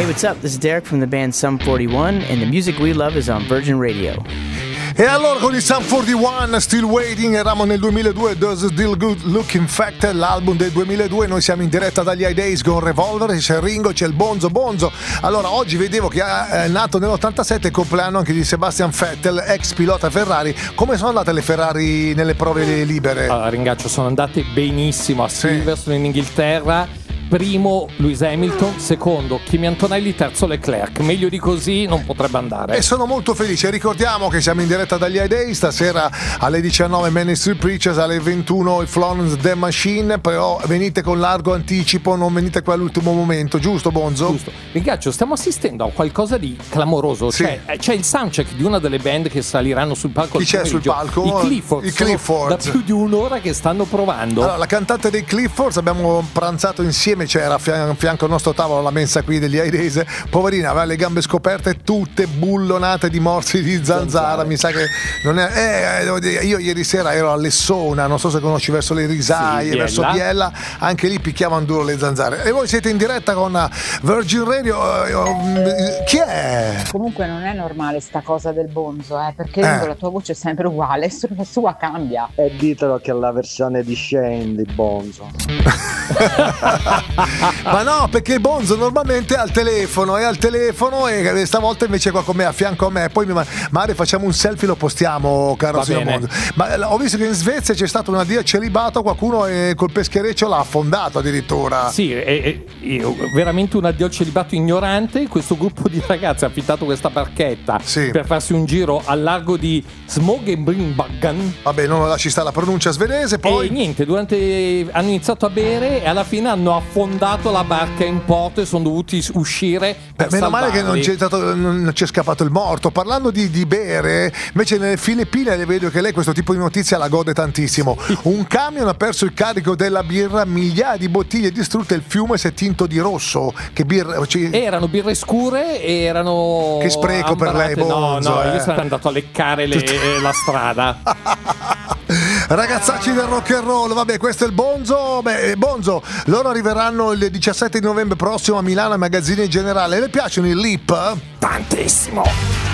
Hey, what's up? This is Derek from the band Sum 41, and the music we love is on Virgin Radio. E allora con il Sum 41, Still Waiting, eravamo nel 2002, Does Still Good Look In Fact, l'album del 2002, noi siamo in diretta dagli High Days con Revolver, c'è il Ringo, c'è il Bonzo. Allora oggi vedevo che è nato nell'87 il compleanno anche di Sebastian Vettel, ex pilota Ferrari. Come sono andate le Ferrari nelle prove libere? Allora, Ringaccio, sono andate benissimo a Silverstone in Inghilterra. Primo Lewis Hamilton, secondo Kimi Antonelli, terzo Leclerc. Meglio di così non potrebbe andare. E sono molto felice. Ricordiamo che siamo in diretta dagli High Day stasera alle 19 Main Street Preachers, alle 21 il Florence The Machine. Però venite con largo anticipo, non venite qua all'ultimo momento, giusto Bonzo? Giusto. Ringaccio, stiamo assistendo a qualcosa di clamoroso. Sì. C'è il soundcheck di una delle band che saliranno sul palco. Chi c'è sul palco? I Cliffords. Da più di un'ora che stanno provando. Allora, la cantante dei Cliffords, abbiamo pranzato insieme, c'era a fianco al nostro tavolo la mensa qui degli High Days. Poverina, aveva le gambe scoperte, tutte bullonate di morsi di zanzara. Mi sa che non è. Devo dire, io ieri sera ero a Lessona, non so se conosci, verso le Risaie, sì, verso Biella, anche lì picchiavano duro le zanzare. E voi siete in diretta con Virgin Radio. Chi è? Comunque non è normale sta cosa del Bonzo, perché la tua voce è sempre uguale, la sua cambia. E ditelo che è la versione di Shane di Bonzo. Ma no, perché Bonzo normalmente è al telefono e stavolta invece è qua con me, a fianco a me. Poi magari facciamo un selfie, lo postiamo, caro signor Bonzo. Ma ho visto che in Svezia c'è stato un addio a celibato, qualcuno col peschereccio l'ha affondato addirittura. Sì, è veramente un addio al celibato ignorante. Questo gruppo di ragazzi ha affittato questa barchetta per farsi un giro al largo di Smogenbringbagan. Vabbè, non lasci stare la pronuncia svedese. Poi e niente, hanno iniziato a bere e alla fine hanno affondato la barca in porto e sono dovuti uscire per meno salvarli. male che non c'è scappato il morto. Parlando di bere, invece nelle Filippine le vedo che lei questo tipo di notizia la gode tantissimo. Un camion ha perso il carico della birra, migliaia di bottiglie distrutte, il fiume si è tinto di rosso. Che birra? Erano birre scure e erano che spreco ambarate. Per lei, Bonzo. No, io sono andato a leccare la strada. Ragazzacci del rock and roll, vabbè, questo è il Bonzo. Bonzo, loro arriveranno il 17 di novembre prossimo a Milano ai Magazzini Generale. Le piacciono i Lip? Tantissimo.